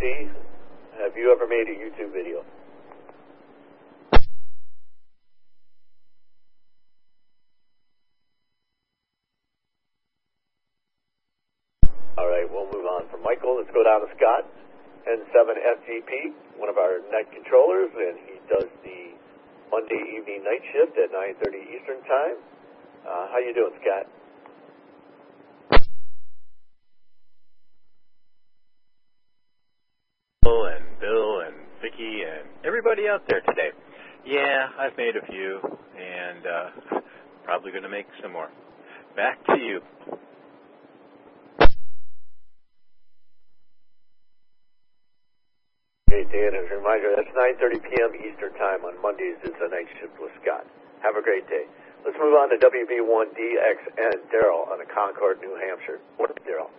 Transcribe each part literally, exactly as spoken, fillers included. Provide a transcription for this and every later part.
C, have you ever made a YouTube video? All right, we'll move on from Michael. Let's go down to Scott, N seven F G P, one of our net controllers, and he does the Monday evening night shift at nine thirty Eastern Time. Uh, how you doing, Scott? And Bill and Vicky and everybody out there today. Yeah, I've made a few, and uh, probably going to make some more. Back to you. Hey, Dan, as a reminder, that's nine thirty p.m. Eastern Time on Mondays. It's a night shift with Scott. Have a great day. Let's move on to W B one D X N, Daryl on the Concord, New Hampshire. What is Daryl?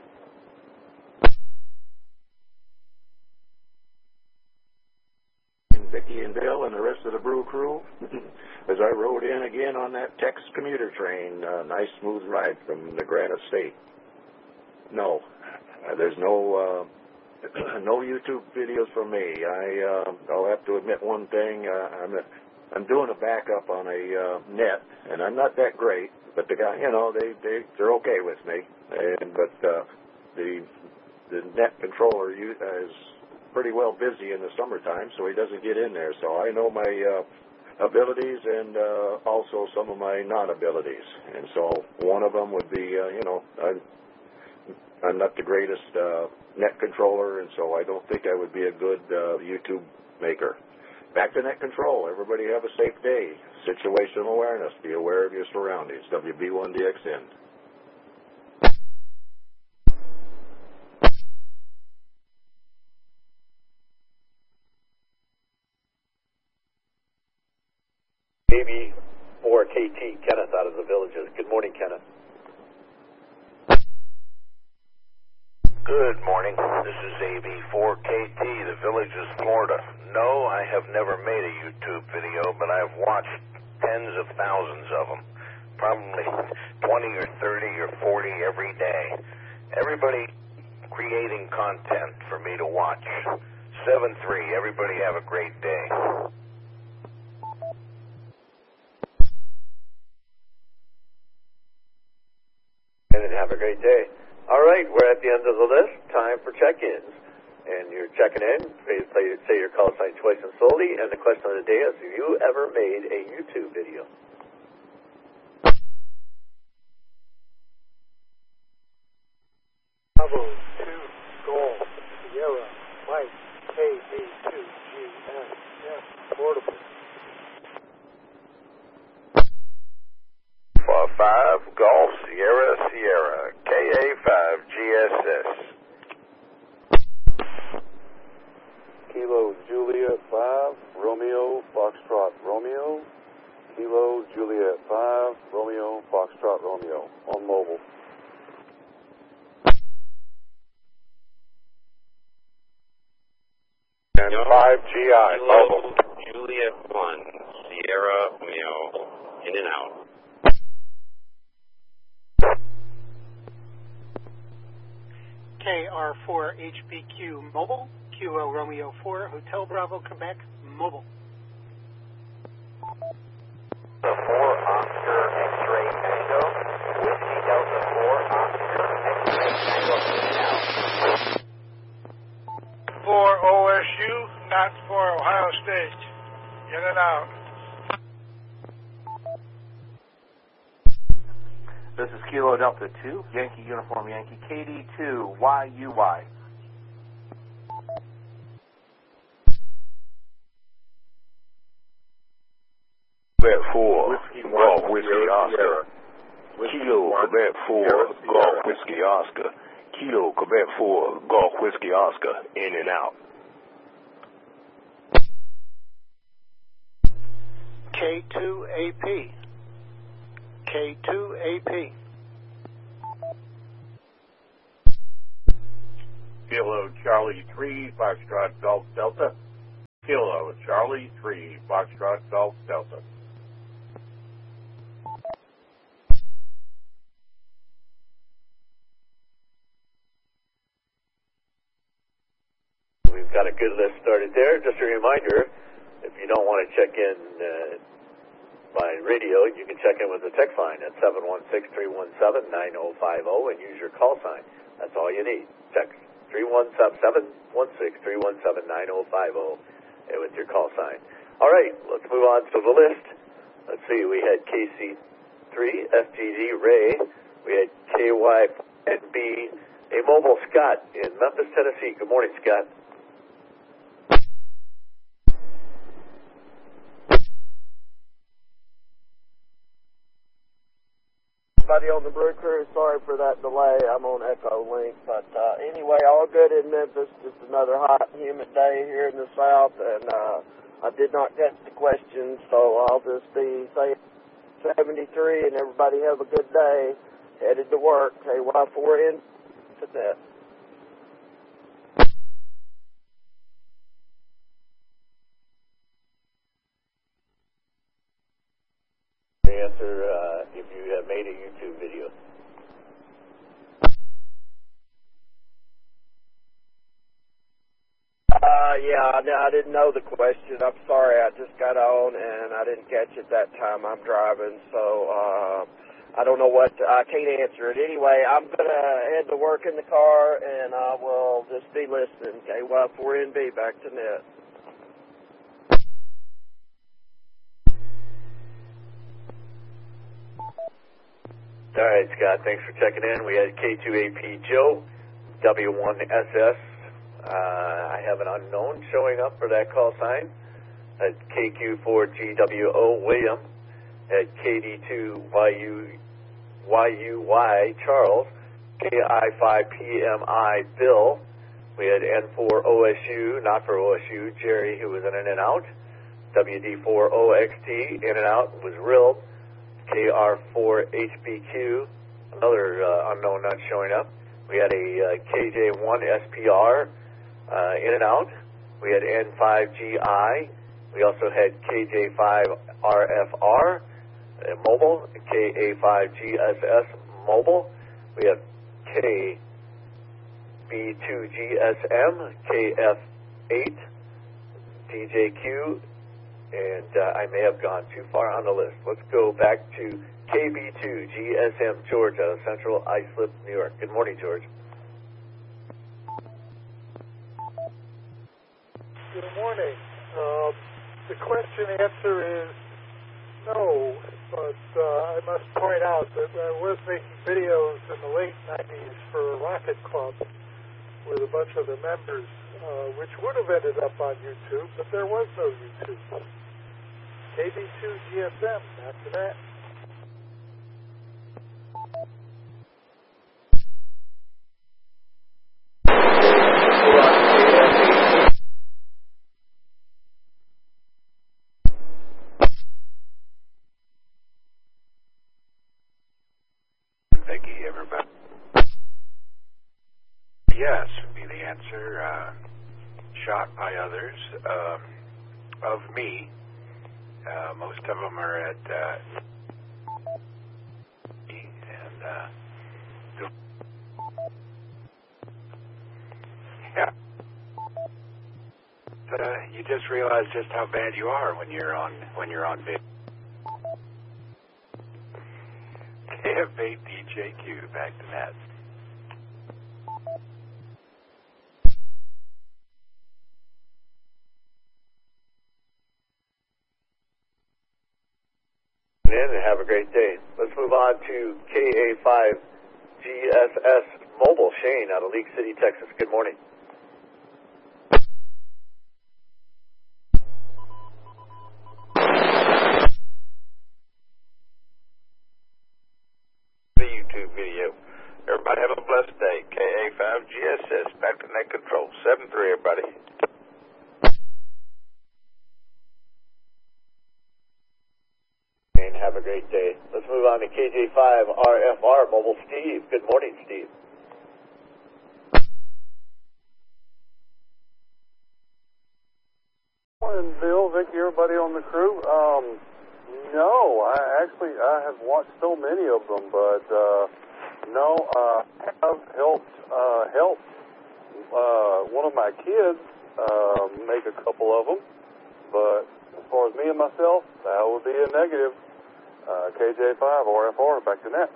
Vicky and Bill and the rest of the Brew crew, as I rode in again on that Tex commuter train, uh, nice smooth ride from the Granite State. No, uh, there's no uh, no YouTube videos from me. I uh, I'll have to admit one thing. Uh, I'm a, I'm doing a backup on a uh, net, and I'm not that great. But the guy, you know, they they they're okay with me. And but uh, the the net controller is pretty well busy in the summertime, so he doesn't get in there. So I know my uh, abilities and uh, also some of my non-abilities. And so one of them would be, uh, you know, I'm, I'm not the greatest uh, net controller, and so I don't think I would be a good uh, YouTube maker. Back to net control. Everybody have a safe day. Situational awareness. Be aware of your surroundings. W B one D X N. A B four K T, Kenneth out of the Villages. Good morning, Kenneth. Good morning. This is A B four K T, the Villages, Florida. No, I have never made a YouTube video, but I've watched tens of thousands of them. Probably twenty or thirty or forty every day. Everybody creating content for me to watch. seven three, everybody have a great day. And have a great day. All right, we're at the end of the list. Time for check-ins. And you're checking in. Say your call sign twice and slowly. And the question of the day is, have you ever made a YouTube video? Bravo two Golf Sierra Mike K B two G N F Portable. five Golf Sierra Sierra K A five G S S. Kilo Juliet five Romeo Foxtrot Romeo. Kilo Juliet five Romeo Foxtrot Romeo on mobile. And five G I mobile. Juliet one Sierra Romeo in and out. K R four H B Q mobile, Kilo Romeo four Hotel Bravo Quebec mobile. The four Oscar X-ray Tango, Whiskey Delta four Oscar X-ray Tango now. For O S U, not for Ohio State. In and out. This is Kilo Delta two, Yankee Uniform Yankee, K D two Y U Y. Quebec four, Golf Whiskey Oscar. Kilo Quebec four, Golf Whiskey Oscar. Kilo Quebec four, Golf Whiskey Oscar. In and out. K two A P. K two A P. Kilo Charlie three, Foxtrot Golf Delta. Kilo Charlie three, Foxtrot Golf Delta. we've got a good list started there. Just a reminder, if you don't want to check in uh, by radio, you can check in with the text line at seven one six, three one seven, nine zero five zero and use your call sign. That's all you need. Text three one seven, one six, three one seven, nine zero five zero and with your call sign. All right, let's move on to the list. Let's see, we had K C three, F G D, Ray. We had K Y N B, a mobile Scott in Memphis, Tennessee. Good morning, Scott. Everybody on the Brew Crew, sorry for that delay. I'm on Echo Link. But uh, anyway, all good in Memphis. Just another hot, humid day here in the South. And uh, I did not catch the question, so I'll just be saying seventy-three, and everybody have a good day. Headed to work. K Y four N to that. The answer, uh, if you have made a YouTube video. Uh, yeah, I, I didn't know the question. I'm sorry. I just got on, and I didn't catch it that time. I'm driving, so uh, I don't know what. I can't answer it. Anyway, I'm going to head to work in the car, and I will just be listening. K Y four N B, back to net. All right, Scott, thanks for checking in. We had K two A P Joe, W one S S. Uh, I have an unknown showing up for that call sign. At K Q four G W O William. At K D two Y U Y Charles. K I five P M I Bill. We had N four O S U, not for O S U, Jerry, who was in and out. W D four O X T, in and out, was Rill. K R four H B Q, another uh, unknown not showing up. We had a uh, K J one S P R, uh, in and out. We had N five G I. We also had K J five R F R, uh, mobile, K A five G S S, mobile. We have K B two G S M, K F eight, D J Q, and uh, I may have gone too far on the list. Let's go back to K B two G S M, George, out of Central Islip, New York. Good morning, George. Good morning. Uh, the question answer is no, but uh, I must point out that I was making videos in the late nineties for Rocket Club with a bunch of the members, uh, which would have ended up on YouTube, but there was no YouTube. K B two G S M, after that. Vicky, everybody. Yes, would be the answer. Uh, shot by others. Um, of me, uh, most of them are at, uh, and, uh, yeah. But, uh, you just realize just how bad you are when you're on, when you're on video. K F eight D J Q, back to that. And have a great day. Let's move on to K A five G S S Mobile. Shane out of League City, Texas. Good morning. The YouTube video. Everybody have a blessed day. K A five G S S, back to net control. seven three, everybody. And have a great day. Let's move on to K J five R F R Mobile. Steve. Good morning, Steve. Morning, Bill, Vicky, everybody on the crew. Um, no, I actually I have watched so many of them, but uh, no, I uh, have helped uh, helped uh, one of my kids uh, make a couple of them. But as far as me and myself, that would be a negative. Uh, K J five, R F R, back to net.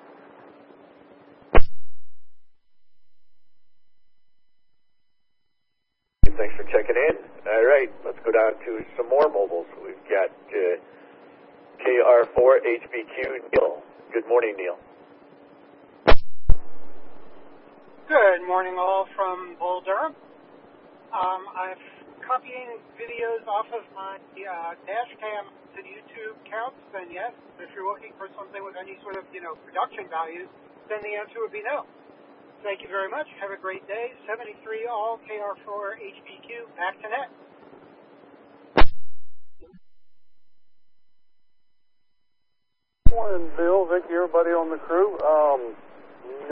Thanks for checking in. All right, let's go down to some more mobiles. We've got uh, K R four H B Q, Neil. Good morning, Neil. Good morning, all from Bull Durham. Um, I'm copying videos off of my uh, dash cam to YouTube counts, and yes, if you're looking for something with any sort of, you know, production values, then the answer would be no. Thank you very much. Have a great day. seventy-three all, K R four H B Q, back to net. Morning, Bill, Vicky, everybody on the crew. Um,